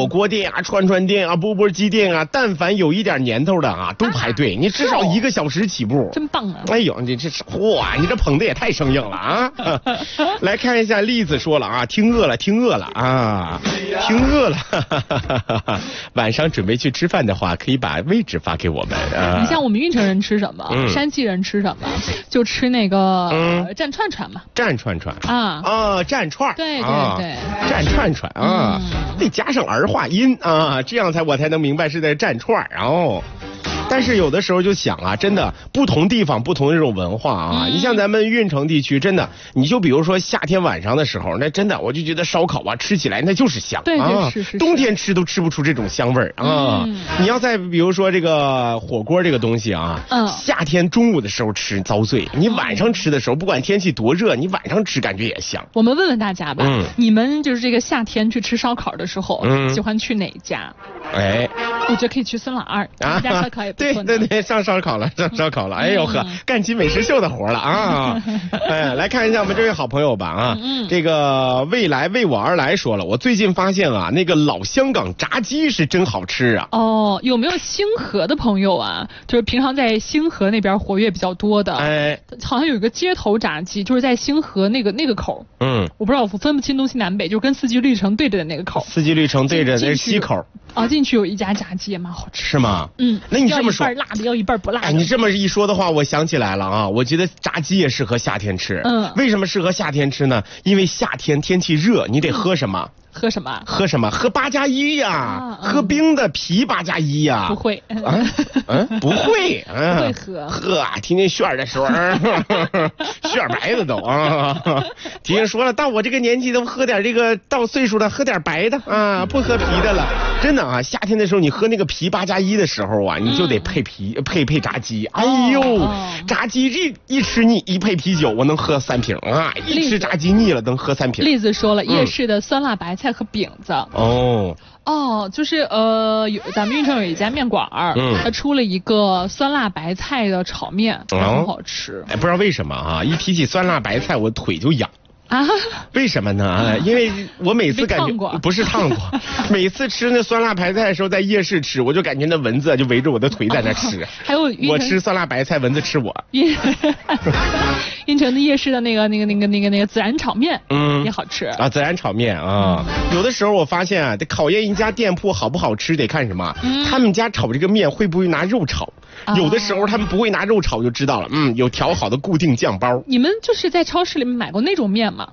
火锅店啊、串店啊、钵钵鸡店啊，但凡有一点年头的啊，都排队，你至少1个小时起步， 真棒啊！ 哎呦，你这哇，你这捧的也太生硬了啊！来看一下，栗子说了啊，听饿了啊，听饿了，晚上准备去吃饭的话，可以把位置发给我们啊。 你像我们运城人吃什么？山西人吃什么？就吃那个蘸串串嘛。蘸串串啊，蘸串。对， 蘸串串啊，得加上儿化音啊，这样我才能明白是在蘸串，然后。但是有的时候就想啊，真的不同地方不同的这种文化啊，你像咱们运城地区，真的，你就比如说夏天晚上的时候，那真的我就觉得烧烤啊吃起来那就是香， 对，是， 冬天吃都吃不出这种香味儿啊。你要再比如说这个火锅这个东西啊，夏天中午的时候吃遭罪，你晚上吃的时候，不管天气多热，你晚上吃感觉也香。 我们问问大家吧，你们就是这个夏天去吃烧烤的时候，喜欢去哪家？ 哎， 我觉得可以去孙老二，这家烧烤也不错。 对，上烧烤了，哎呦呵，干起美食秀的活了啊！哎，来看一下我们这位好朋友吧啊，这个未来为我而来说了，我最近发现啊，那个老香港炸鸡是真好吃啊。哦， 有没有星河的朋友啊？就是平常在星河那边活跃比较多的，哎，好像有一个街头炸鸡，就是在星河那个口，我不知道，我分不清东西南北，就跟四季绿城对着的那个口。 四季绿城对着那是西口。 啊，进去有一家炸鸡也蛮好吃， 是吗？那你这么说， 要一半辣的，要一半不辣的。 哎，你这么一说的话，我想起来了啊，我觉得炸鸡也适合夏天吃。为什么适合夏天吃呢？因为夏天天气热，你得喝什么？ 喝什么？ 喝8+1呀，喝冰的啤8+1呀。 不会， 不会， 不会喝啊！听见炫的时候，炫白的都啊。听人说了，到我这个年纪都喝点这个，到岁数了喝点白的啊，不喝啤的了。真的啊，夏天的时候你喝那个啤8+1的时候啊，你就得配炸鸡。哎呦，炸鸡一吃腻，一配啤酒，我能喝3瓶啊！一吃炸鸡腻了，能喝3瓶。 栗子说了，夜市的酸辣白菜和饼子。就是咱们运城有一家面馆它出了一个酸辣白菜的炒面，很好吃。 哎，不知道为什么啊，一提起酸辣白菜，我腿就痒。啊？为什么呢？因为我每次感觉不是烫过，每次吃那酸辣白菜的时候，在夜市吃，我就感觉那蚊子就围着我的腿在那吃。 还有我吃酸辣白菜，蚊子吃我。 运城的夜市的那个孜然炒面，也好吃啊。孜然炒面啊，有的时候我发现啊，得考验一家店铺好不好吃，得看什么？他们家炒这个面会不会拿肉炒？有的时候他们不会拿肉炒就知道了，有调好的固定酱包。 你们就是在超市里面买过那种面吗？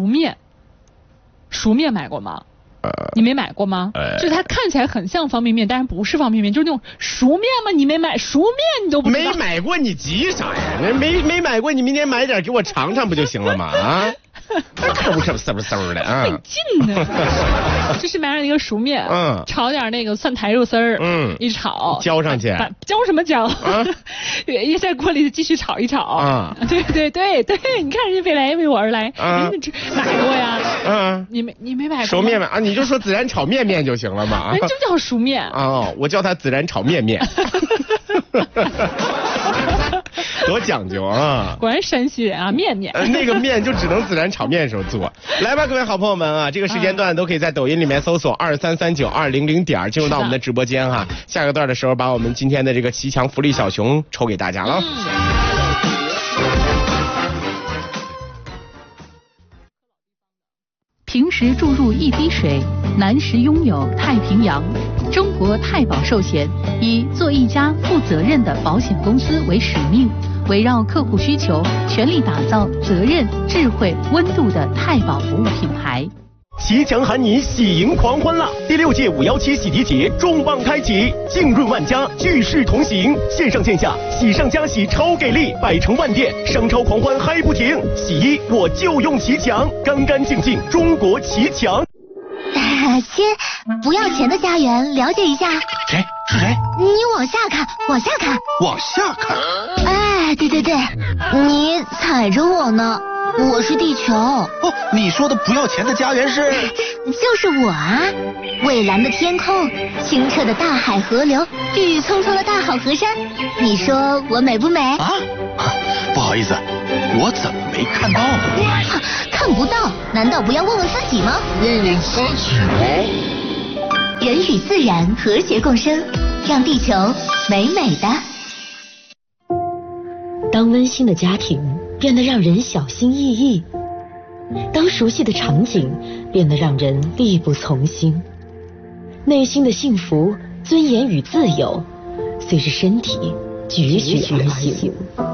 熟面买过吗？你没买过吗？就是它看起来很像方便面，但是不是方便面，就是那种熟面吗？你没买熟面你都不知道？ 没买过你急啥呀？没买过你明天买点给我尝尝不就行了吗？啊？嗖的啊， 费劲呢。就是买上一个熟面，炒点那个蒜苔肉丝儿，一炒， 浇上去， 浇什么浇？一在锅里继续炒一炒啊。对，你看人家未来为我而来，人家买过呀。你没买过熟面啊？你就说孜然炒面就行了嘛。 人就叫熟面啊，我叫它孜然炒面。多讲究啊！ 果然山西人啊，面。 那个面就只能孜然炒面的时候做。来吧，各位好朋友们啊，这个时间段都可以在抖音里面搜索23392002进入到我们的直播间哈。下个段的时候，把我们今天的这个奇强福利小熊抽给大家了。 平时注入一滴水，南时拥有太平洋。中国太保寿险以做一家负责任的保险公司为使命，围绕客户需求，全力打造责任、智慧、温度的太保服务品牌。 奇强喊你喜迎狂欢啦！第6届517喜迪节重磅开启，浸润万家，聚势同行，线上线下喜上加喜超给力，百城万店商超狂欢嗨不停。洗衣我就用奇强，干干净净中国奇强。 先不要钱的家园了解一下。 谁？是谁？ 你往下看，往下看， 往下看。 哎，对，你踩着我呢。我是地球。 哦，你说的不要钱的家园是？ 就是我啊！蔚蓝的天空，清澈的大海河流，郁郁葱葱的大好河山，你说我美不美？ 啊？不好意思，我怎么没看到呢？ 看不到？难道不要问问自己吗？ 问问自己吗？ 人与自然和谐共生，让地球美美的。 当温馨的家庭变得让人小心翼翼，当熟悉的场景变得让人力不从心，内心的幸福、尊严与自由随着身体踽踽而行。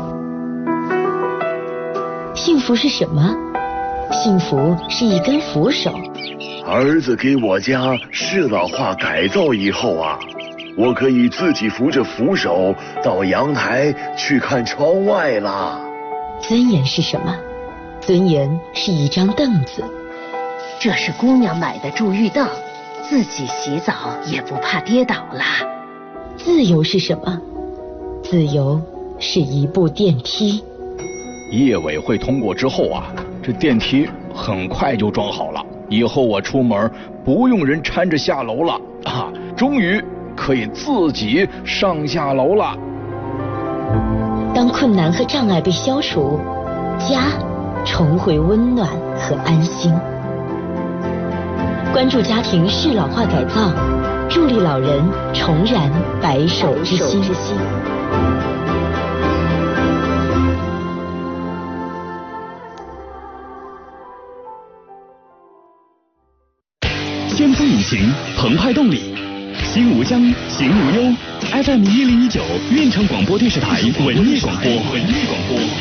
幸福是什么？幸福是一根扶手。 儿子给我家适老化改造以后啊，我可以自己扶着扶手到阳台去看窗外啦。 尊严是什么？尊严是一张凳子。 这是姑娘买的助浴凳，自己洗澡也不怕跌倒啦。 自由是什么？自由是一部电梯。 业委会通过之后啊，这电梯很快就装好了，以后我出门不用人搀着下楼了啊，终于可以自己上下楼了。 当困难和障碍被消除，家重回温暖和安心。关注家庭适老化改造，助力老人重燃白首之心。 先锋引擎，澎湃动力，心无疆，行无忧。FM 1019，运城广播电视台文艺广播。